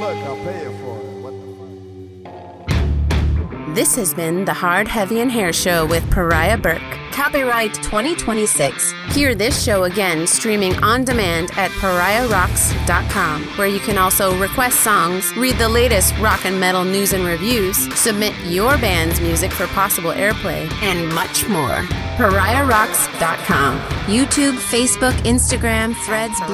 work, I'll pay you for it. What the fuck? This has been the Hard, Heavy, and Hair Show with Pariah Burke. Copyright 2026. Hear this show again streaming on demand at pariahrocks.com, where you can also request songs, read the latest rock and metal news and reviews, submit your band's music for possible airplay, and much more. pariahrocks.com. YouTube, Facebook, Instagram, Threads,